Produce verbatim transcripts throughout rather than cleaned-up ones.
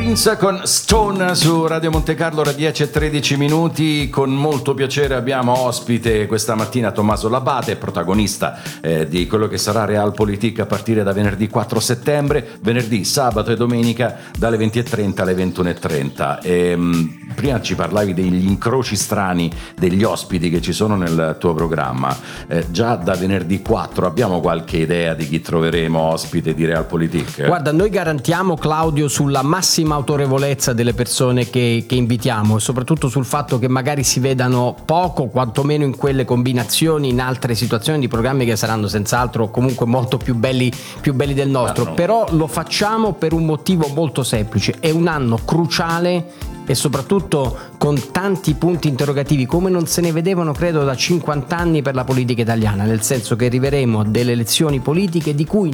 Prince con Stone su Radio Monte Carlo, ore dieci e tredici minuti. Con molto piacere abbiamo ospite questa mattina Tommaso Labate, protagonista eh, di quello che sarà Realpolitik a partire da venerdì quattro settembre, venerdì, sabato e domenica dalle venti e trenta alle ventuno e trenta. E, mh, prima ci parlavi degli incroci strani degli ospiti che ci sono nel tuo programma. Eh, già da venerdì quattro abbiamo qualche idea di chi troveremo ospite di Realpolitik? Guarda, noi garantiamo, Claudio, sulla massima autorevolezza delle persone che, che invitiamo e soprattutto sul fatto che magari si vedano poco, quantomeno in quelle combinazioni, in altre situazioni di programmi che saranno senz'altro comunque molto più belli, più belli del nostro. No. Però lo facciamo per un motivo molto semplice: è un anno cruciale e soprattutto con tanti punti interrogativi come non se ne vedevano credo da cinquanta anni per la politica italiana, nel senso che arriveremo a delle elezioni politiche di cui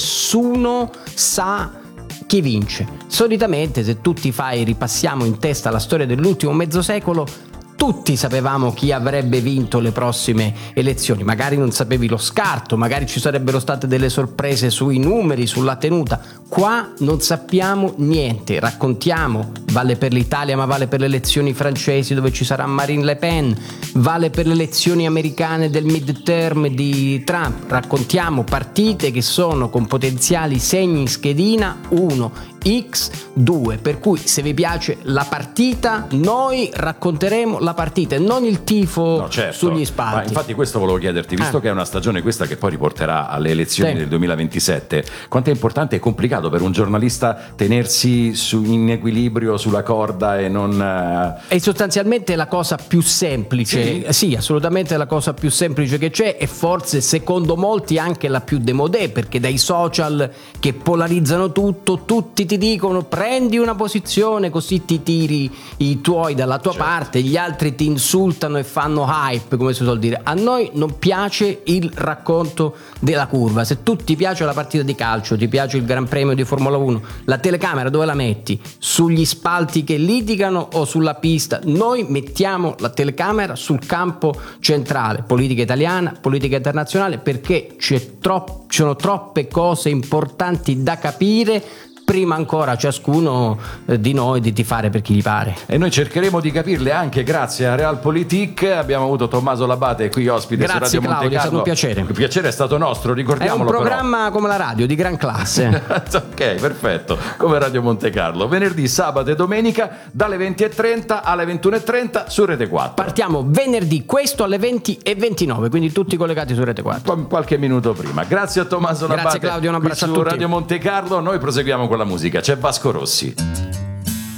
nessuno sa chi vince. Solitamente, se tu ti fai, ripassiamo in testa la storia dell'ultimo mezzo secolo, tutti sapevamo chi avrebbe vinto le prossime elezioni, magari non sapevi lo scarto, magari ci sarebbero state delle sorprese sui numeri, sulla tenuta. Qua non sappiamo niente, raccontiamo, vale per l'Italia ma vale per le elezioni francesi dove ci sarà Marine Le Pen, vale per le elezioni americane del midterm di Trump, raccontiamo partite che sono con potenziali segni in schedina uno X due, per cui se vi piace la partita noi racconteremo la partita e non il tifo no, certo. sugli spalti. Ma infatti questo volevo chiederti, visto ah. che è una stagione questa che poi riporterà alle elezioni sì. del duemilaventisette, quanto è importante e complicato per un giornalista tenersi su, in equilibrio sulla corda e non... È sostanzialmente la cosa più semplice, sì. sì, assolutamente la cosa più semplice che c'è, e forse secondo molti anche la più démodé, perché dai social che polarizzano tutto, tutti ti dicono prendi una posizione così ti tiri i tuoi dalla tua certo. parte, gli altri ti insultano e fanno hype, come si suol dire. A noi non piace il racconto della curva. Se tu ti piace la partita di calcio, ti piace il Gran Premio di Formula uno, la telecamera dove la metti? Sugli spalti che litigano o sulla pista? Noi mettiamo la telecamera sul campo centrale, politica italiana, politica internazionale, perché c'è troppo, ci sono troppe cose importanti da capire prima ancora ciascuno di noi di tifare per chi gli pare. E noi cercheremo di capirle anche grazie a Realpolitik. Abbiamo avuto Tommaso Labate qui ospite grazie, su Radio Claudio, Monte Carlo. È stato un piacere. Il piacere è stato nostro, ricordiamolo. È un programma però. come la radio, di gran classe. Ok, perfetto, come Radio Monte Carlo. Venerdì, sabato e domenica dalle venti e trenta alle ventuno e trenta su Rete quattro. Partiamo venerdì, questo alle venti e ventinove, quindi tutti collegati su Rete quattro. Qu- qualche minuto prima. Grazie a Tommaso Labate. Grazie Claudio, un abbraccio su a tutti. Radio Monte Carlo. Noi proseguiamo con la musica. C'è Vasco Rossi.